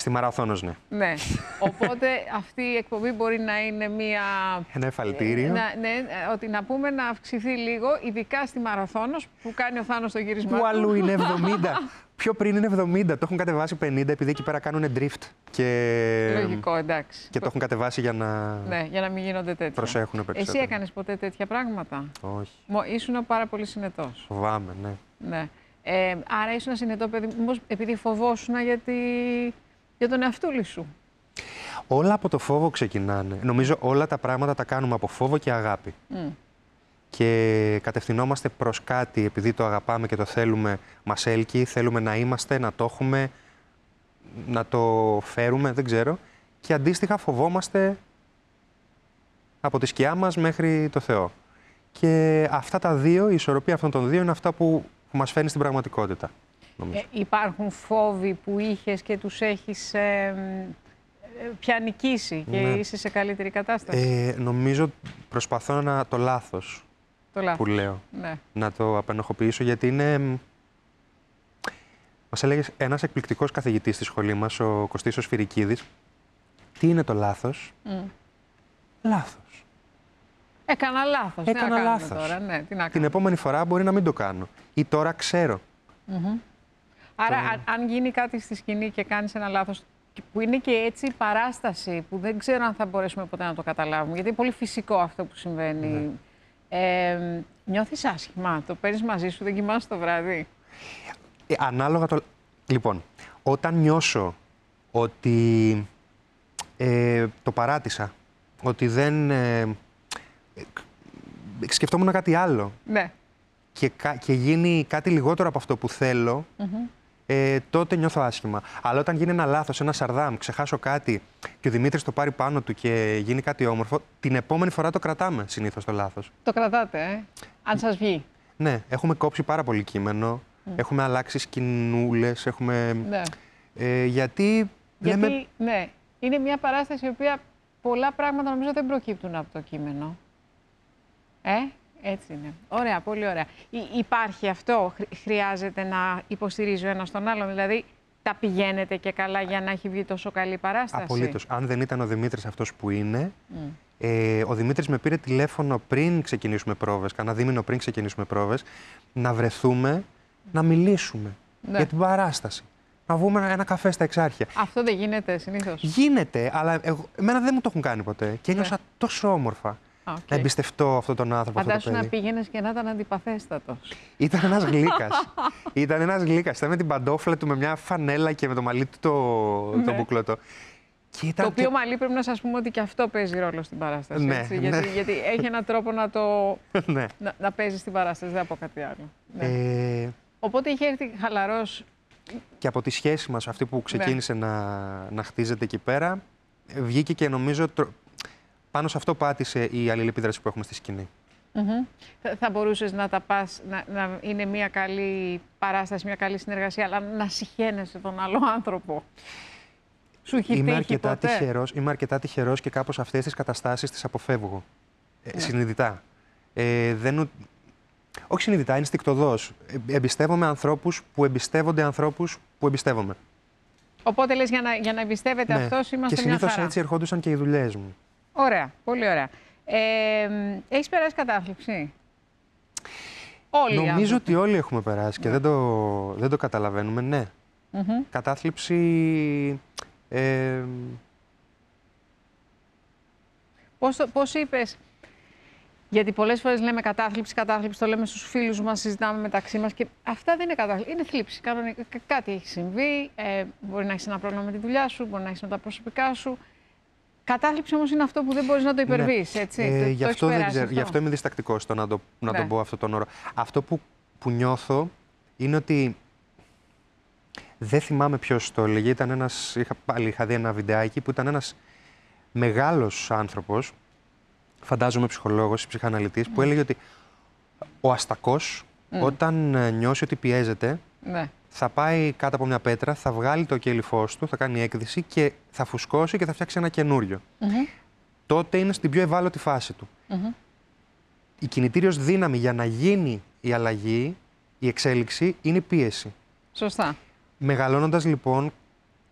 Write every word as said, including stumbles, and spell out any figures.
Στη μαραθώνος, ναι. Ναι. Οπότε αυτή η εκπομπή μπορεί να είναι μία... Ένα εφαλτήριο. Να, ναι, ότι να πούμε να αυξηθεί λίγο, ειδικά στη μαραθώνος που κάνει ο Θάνος το γύρισμα. Που αλλού είναι εβδομήντα. Πιο πριν είναι εβδομήντα. Το έχουν κατεβάσει πενήντα επειδή εκεί πέρα κάνουν drift. Και... Λογικό, εντάξει. Και το έχουν κατεβάσει για να... Ναι, για να μην γίνονται τέτοια. Προσέχουν περισσότερο. Εσύ έκανες ποτέ τέτοια πράγματα? Όχι. Ήσουν πάρα πολύ συνετός. Φοβάμαι, ναι. Ναι. Ε, άρα ήσουν συνετό παιδί, μήπως επειδή φοβόσουνα γιατί... για τον εαυτούλη σου. Όλα από το φόβο ξεκινάνε. Νομίζω όλα τα πράγματα τα κάνουμε από φόβο και αγάπη. Mm. Και κατευθυνόμαστε προς κάτι επειδή το αγαπάμε και το θέλουμε, μας έλκει, θέλουμε να είμαστε, να το έχουμε, να το φέρουμε, δεν ξέρω. Και αντίστοιχα φοβόμαστε από τη σκιά μας μέχρι το Θεό. Και αυτά τα δύο, η ισορροπία αυτών των δύο είναι αυτά που, που μας φέρνει στην πραγματικότητα. Ε, υπάρχουν φόβοι που είχες και τους έχεις ε, πια νικήσει και ναι. είσαι σε καλύτερη κατάσταση? Ε, νομίζω προσπαθώ να το λάθος, το λάθος. που λέω, ναι. να το απενοχοποιήσω, γιατί είναι... Μας έλεγε ένας εκπληκτικός καθηγητής στη σχολή μας, ο Κωστής ο Σφυρικίδης. Τι είναι το λάθος? Mm. Λάθος. Έκανα λάθος. Έκανα τι να λάθος. Τώρα, ναι, τι να Την επόμενη φορά μπορεί να μην το κάνω. Ή τώρα ξέρω. Mm-hmm. Άρα, το... αν, αν γίνει κάτι στη σκηνή και κάνεις ένα λάθος, που είναι και έτσι παράσταση, που δεν ξέρω αν θα μπορέσουμε ποτέ να το καταλάβουμε, γιατί είναι πολύ φυσικό αυτό που συμβαίνει. Ναι. Ε, νιώθεις άσχημα, το παίρνεις μαζί σου, δεν κοιμάσαι το βράδυ? Ε, ανάλογα το... Λοιπόν, όταν νιώσω ότι ε, το παράτησα, ότι δεν... Ε, ε, σκεφτόμουν κάτι άλλο. Ναι. Και, και γίνει κάτι λιγότερο από αυτό που θέλω, mm-hmm. ε, τότε νιώθω άσχημα. Αλλά όταν γίνει ένα λάθος, ένα σαρδάμ, ξεχάσω κάτι και ο Δημήτρης το πάρει πάνω του και γίνει κάτι όμορφο, την επόμενη φορά το κρατάμε συνήθως το λάθος. Το κρατάτε, ε? Αν σας βγει. Ναι, έχουμε κόψει πάρα πολύ κείμενο, mm. έχουμε αλλάξει σκηνούλες, έχουμε... Ναι. Ε, γιατί... Γιατί, λέμε... ναι, είναι μια παράσταση η οποία πολλά πράγματα νομίζω δεν προκύπτουν από το κείμενο. Ε? Έτσι είναι. Ωραία, πολύ ωραία. Υ- υπάρχει αυτό, χρειάζεται να υποστηρίζει ο ένας τον άλλον, δηλαδή τα πηγαίνετε και καλά για να έχει βγει τόσο καλή παράσταση? Απολύτως. Αν δεν ήταν ο Δημήτρης αυτός που είναι, mm. ε, ο Δημήτρης με πήρε τηλέφωνο πριν ξεκινήσουμε πρόβες, κανένα δίμηνο πριν ξεκινήσουμε πρόβες, να βρεθούμε, mm. να μιλήσουμε ναι. για την παράσταση. Να βγούμε ένα καφέ στα Εξάρχεια. Αυτό δεν γίνεται συνήθως? Γίνεται, αλλά εγώ, εμένα δεν μου το έχουν κάνει ποτέ και ένιωσα ναι. τόσο όμορφα. Okay. Να εμπιστευτώ αυτόν τον άνθρωπο. Φαντάσου να πήγαινες και να ήταν αντιπαθέστατος. Ήταν ένας γλύκας. Ήταν ένας γλύκας. Ήταν με την παντόφλα του, με μια φανέλα και με το μαλλί του το, ναι. το μπουκλωτό. Και ήταν το οποίο και... μαλλί πρέπει να σας πούμε ότι και αυτό παίζει ρόλο στην παράσταση. Ναι, έτσι, ναι. Γιατί, γιατί έχει έναν τρόπο να το ναι. να, να παίζει στην παράσταση, δεν πω κάτι άλλο. Ναι. Ε... Οπότε είχε έρθει χαλαρός. Και από τη σχέση μας, αυτή που ξεκίνησε ναι. να, να χτίζεται εκεί πέρα, βγήκε και νομίζω... Πάνω σε αυτό πάτησε η αλληλεπίδραση που έχουμε στη σκηνή. Mm-hmm. Θα, θα μπορούσες να τα πας, να, να είναι μια καλή παράσταση, μια καλή συνεργασία, αλλά να συχαίνεσαι τον άλλο άνθρωπο? Σου έχει είμαι τύχει αρκετά ποτέ? Τυχερός, είμαι αρκετά τυχερός και κάπως αυτές τις καταστάσεις τις αποφεύγω. Ε, ναι. Συνειδητά. Ε, δεν, όχι συνειδητά, ενστικτωδώς. Ε, εμπιστεύομαι ανθρώπους που εμπιστεύονται ανθρώπους που εμπιστεύομαι. Οπότε λες για να, για να εμπιστεύεται ναι. αυτός είμαστε μια χαρά. Και συνήθως έτσι ερχόντουσαν και οι δουλειές μου. Ωραία, πολύ ωραία. Ε, έχεις περάσει κατάθλιψη? Όλοι Νομίζω άνθρωποι. ότι όλοι έχουμε περάσει και ναι. δεν, το, δεν το καταλαβαίνουμε, ναι. Mm-hmm. Κατάθλιψη... Ε... Πώς, το, πώς είπες, γιατί πολλές φορές λέμε κατάθλιψη, κατάθλιψη, το λέμε στους φίλους μας, συζητάμε μεταξύ μας και αυτά δεν είναι κατάθλιψη, είναι θλίψη. Κανονικά, κάτι έχει συμβεί, ε, μπορεί να έχεις ένα πρόβλημα με τη δουλειά σου, μπορεί να έχεις με τα προσωπικά σου. Κατάθλιψη όμως είναι αυτό που δεν μπορείς να το υπερβείς, έτσι. Ε, το, γι, το αυτό δεν ξέρω, αυτό. γι' αυτό είμαι διστακτικός στο να, το, να ναι. τον πω αυτόν τον όρο. Αυτό που, που νιώθω είναι ότι δεν θυμάμαι ποιος το έλεγε. Ήταν ένας, είχα, πάλι είχα δει ένα βιντεάκι που ήταν ένας μεγάλος άνθρωπος, φαντάζομαι ψυχολόγος ή ψυχαναλυτής, mm. που έλεγε ότι ο αστακός mm. όταν νιώσει ότι πιέζεται, ναι. θα πάει κάτω από μια πέτρα, θα βγάλει το κέλυφός του, θα κάνει έκδυση και θα φουσκώσει και θα φτιάξει ένα καινούριο. Mm-hmm. Τότε είναι στην πιο ευάλωτη φάση του. Mm-hmm. Η κινητήριος δύναμη για να γίνει η αλλαγή, η εξέλιξη, είναι η πίεση. Σωστά. Μεγαλώνοντας λοιπόν,